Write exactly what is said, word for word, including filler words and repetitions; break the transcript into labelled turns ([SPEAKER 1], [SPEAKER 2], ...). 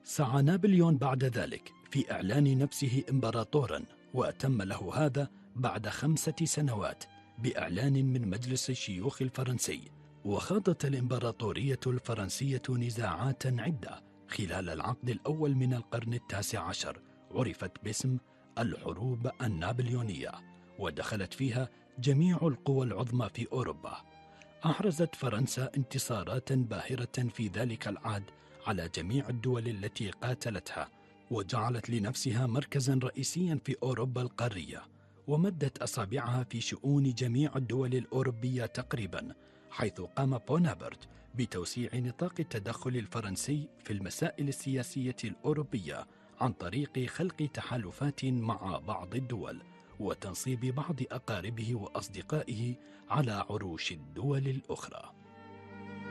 [SPEAKER 1] سعى نابليون بعد ذلك في إعلان نفسه إمبراطوراً، وتم له هذا بعد خمسة سنوات بإعلان من مجلس الشيوخ الفرنسي. وخاضت الإمبراطورية الفرنسية نزاعات عدة خلال العقد الأول من القرن التاسع عشر، عرفت باسم الحروب النابليونية، ودخلت فيها جميع القوى العظمى في أوروبا. أحرزت فرنسا انتصارات باهرة في ذلك العهد على جميع الدول التي قاتلتها، وجعلت لنفسها مركزا رئيسيا في أوروبا القارية، ومدت أصابعها في شؤون جميع الدول الأوروبية تقريبا، حيث قام بونابرت بتوسيع نطاق التدخل الفرنسي في المسائل السياسية الأوروبية عن طريق خلق تحالفات مع بعض الدول وتنصيب بعض أقاربه وأصدقائه على عروش الدول الأخرى.